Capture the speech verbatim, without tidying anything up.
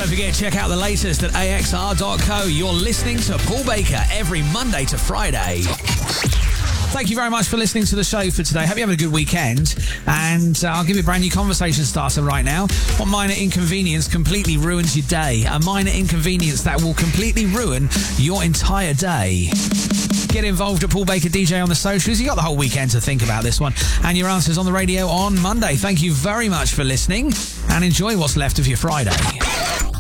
Don't forget, check out the latest at A X R dot co. You're listening to Paul Baker every Monday to Friday. Thank you very much for listening to the show for today. Hope you have a good weekend. And uh, I'll give you a brand new conversation starter right now. What minor inconvenience completely ruins your day? A minor inconvenience that will completely ruin your entire day. Get involved at Paul Baker D J on the socials. You got the whole weekend to think about this one. And your answers on the radio on Monday. Thank you very much for listening. And enjoy what's left of your Friday.